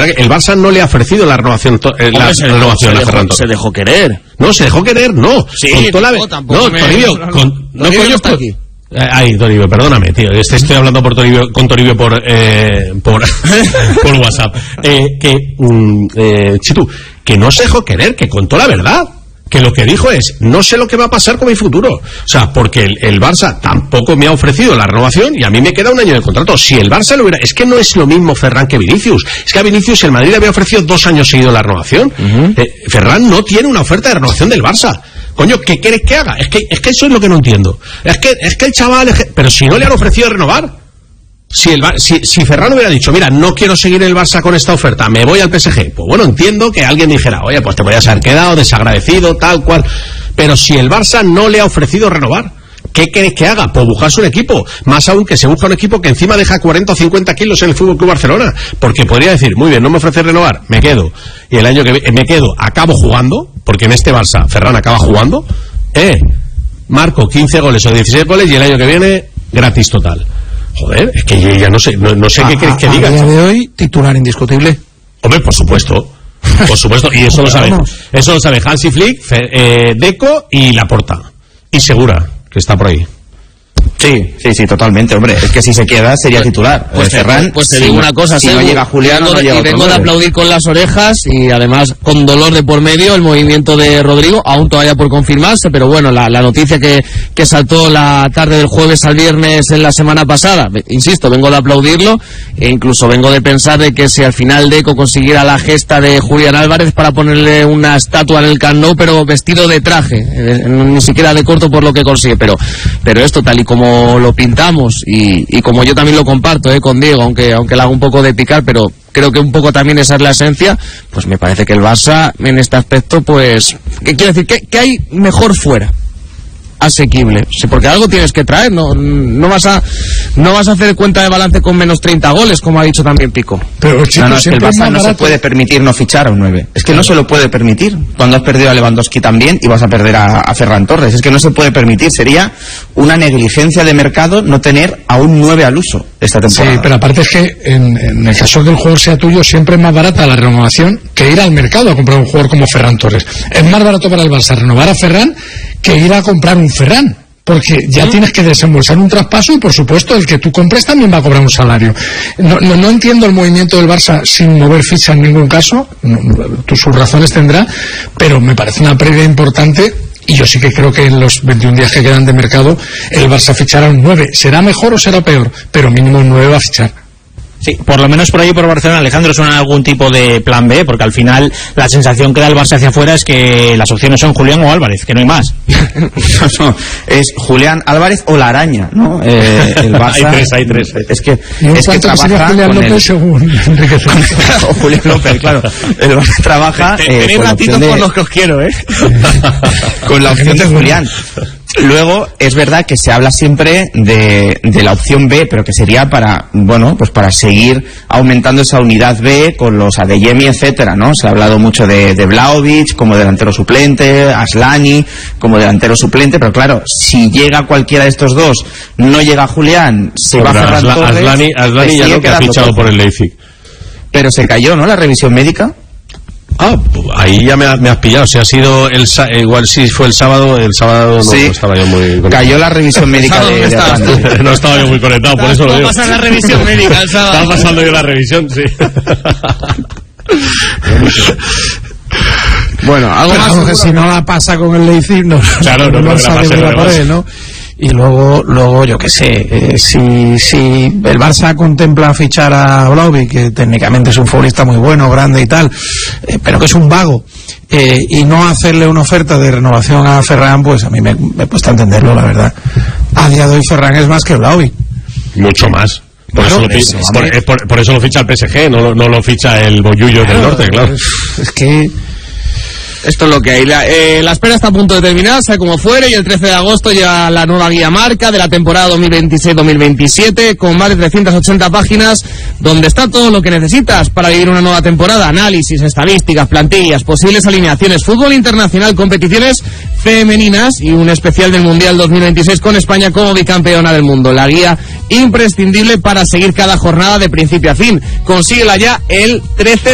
que el Barça no le ha ofrecido la renovación a Ferran Torres. Se dejó querer. No, se dejó querer, no. Sí, Toribio, aquí. Ay, Toribio, perdóname, tío. Estoy hablando con Toribio por WhatsApp. Chitu, que no se dejó querer, que contó la verdad. Que lo que dijo es, no sé lo que va a pasar con mi futuro. O sea, porque el Barça tampoco me ha ofrecido la renovación y a mí me queda un año de contrato. Si el Barça lo hubiera... Es que no es lo mismo Ferran que Vinicius. Es que a Vinicius el Madrid le había ofrecido 2 años seguidos la renovación. Ferran no tiene una oferta de renovación del Barça. Coño, ¿qué quieres que haga? Es que eso es lo que no entiendo. Es que el chaval... Pero si no le han ofrecido renovar... Si Ferran hubiera dicho, mira, no quiero seguir en el Barça con esta oferta, me voy al PSG, pues bueno, entiendo que alguien dijera, oye, pues te podías haber quedado desagradecido, tal cual. Pero si el Barça no le ha ofrecido renovar, ¿qué querés que haga? Pues buscarse un equipo. Más aún que se busca un equipo que encima deja 40 o 50 kilos en el FC Barcelona. Porque podría decir, muy bien, no me ofrece renovar, me quedo. Y el año que viene, me quedo, acabo jugando, porque en este Barça Ferran acaba jugando, marco 15 goles o 16 goles y el año que viene, gratis total. Joder, es que yo ya no sé qué queréis que diga. A día de hoy, titular indiscutible. Hombre, por supuesto, y eso lo sabe Hansi Flick, Deco y Laporta. Y Segura, que está por ahí. Sí, totalmente, hombre. Es que si se queda sería titular. Ferran, pues te digo una cosa, si no llega Julián, no llega. Y vengo de aplaudir con las orejas y además con dolor de por medio el movimiento de Rodrigo, aún todavía por confirmarse, pero bueno, la noticia que saltó la tarde del jueves al viernes en la semana pasada, insisto, vengo de aplaudirlo e incluso vengo de pensar de que si al final Deco consiguiera la gesta de Julián Álvarez para ponerle una estatua en el Camp Nou, pero vestido de traje, ni siquiera de corto por lo que consigue, pero esto tal y como lo pintamos y como yo también lo comparto con Diego, aunque le hago un poco de picar, pero creo que un poco también esa es la esencia, pues me parece que el Barça en este aspecto, pues, ¿qué quiere decir? ¿Qué hay mejor fuera? Asequible, sí, porque algo tienes que traer, no vas a hacer cuenta de balance con menos 30 goles, como ha dicho también Pico. Pero es que el Barça no se puede permitir no fichar a un 9, es que no se lo puede permitir, cuando has perdido a Lewandowski también y vas a perder a Ferran Torres, es que no se puede permitir, sería una negligencia de mercado no tener a un 9 al uso esta temporada. Sí, pero aparte es que en el caso de que el jugador sea tuyo, siempre es más barata la renovación que ir al mercado a comprar un jugador como Ferran Torres. Es más barato para el Barça renovar a Ferran que ir a comprar un Ferran, porque ya tienes que desembolsar un traspaso y por supuesto el que tú compres también va a cobrar un salario. No entiendo el movimiento del Barça sin mover ficha en ningún caso, sus razones tendrá, pero me parece una previa importante y yo sí que creo que en los 21 días que quedan de mercado el Barça fichará un 9, será mejor o será peor, pero mínimo un 9 va a fichar. Sí, por lo menos por ahí por Barcelona, Alejandro, suena algún tipo de plan B, porque al final la sensación que da el Barça hacia afuera es que las opciones son Julián o Álvarez, que no hay más. No, es Julián, Álvarez o la araña, ¿no? El Barça, hay tres. Es que trabaja Julián con López según Enrique o Julián López, claro. El Barça trabaja tenéis ratitos por los que os quiero, con la opción de Julián. Luego, es verdad que se habla siempre de la opción B, pero que sería para seguir aumentando esa unidad B con los Adeyemi, etcétera, ¿no? Se ha hablado mucho de Vlahovic como delantero suplente, Aslani como delantero suplente, pero claro, si llega cualquiera de estos dos, no llega Julián, se va Ferran Torres. Aslani ya no que ha fichado por el Leipzig. Pero se cayó, ¿no? La revisión médica. Ahí ya me has pillado. Si ha sido igual si fue el sábado no, sí, no estaba yo muy conectado. Cayó la revisión médica de no estaba yo muy conectado, por eso lo digo. Pasar la revisión médica el sábado. Estaba pasando yo la revisión, sí. Bueno, algo más que si no la pasa con el Leipzig, no sale de la pared, ¿no? Y luego yo qué sé, si el Barça contempla fichar a Vlahovic, que técnicamente es un futbolista muy bueno, grande y tal, pero que es un vago, y no hacerle una oferta de renovación a Ferran, pues a mí me cuesta entenderlo, la verdad. A día de hoy Ferran es más que Vlahovic. Mucho más. Por eso lo ficha el PSG, no lo ficha el Bollullo del Norte, claro. Es que esto es lo que hay. La espera está a punto de terminar, sea como fuere, y el 13 de agosto llega la nueva guía marca de la temporada 2026-2027, con más de 380 páginas, donde está todo lo que necesitas para vivir una nueva temporada: análisis, estadísticas, plantillas, posibles alineaciones, fútbol internacional, competiciones femeninas y un especial del Mundial 2026 con España como bicampeona del mundo. La guía imprescindible para seguir cada jornada de principio a fin. Consíguela ya el 13